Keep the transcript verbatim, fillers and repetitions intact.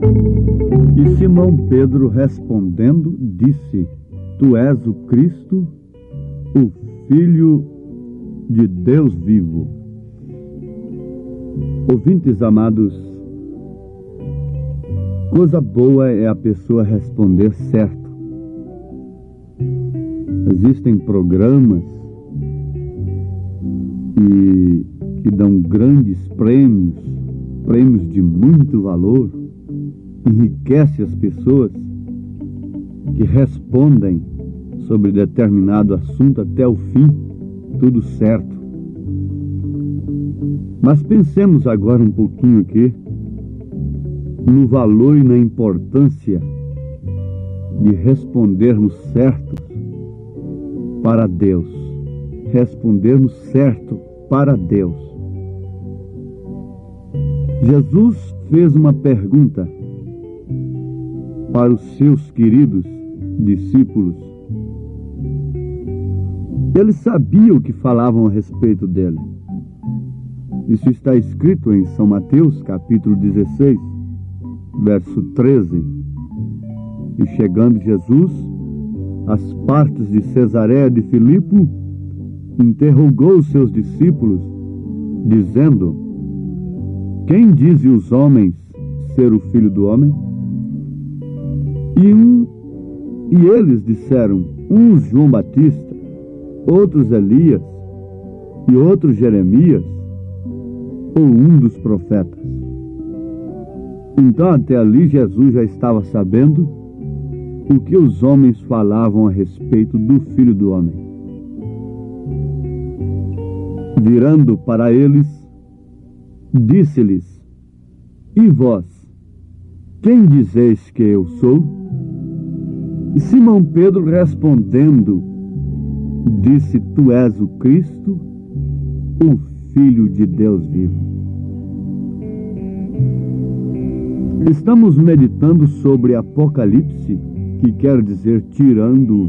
E Simão Pedro respondendo disse: Tu és o Cristo, o Filho de Deus vivo. Ouvintes amados, coisa boa é a pessoa responder certo. Existem programas e, que dão grandes prêmios, prêmios de muito valor, enriquece as pessoas que respondem sobre determinado assunto até o fim, tudo certo. Mas pensemos agora um pouquinho aqui no valor e na importância de respondermos certos para Deus. Respondermos certo para Deus. Jesus fez uma pergunta para os seus queridos discípulos. Eles sabiam o que falavam a respeito dele. Isso está escrito em São Mateus, capítulo dezesseis, verso treze. E chegando Jesus às partes de Cesareia de Filipe, interrogou os seus discípulos, dizendo: Quem dizem os homens ser o Filho do Homem? E, um, e eles disseram, uns João Batista, outros Elias, e outros Jeremias, ou um dos profetas. Então até ali Jesus já estava sabendo o que os homens falavam a respeito do Filho do Homem. Virando para eles, disse-lhes: E vós, quem dizeis que eu sou? E Simão Pedro respondendo, disse: Tu és o Cristo, o Filho de Deus vivo. Estamos meditando sobre Apocalipse, que quer dizer tirando o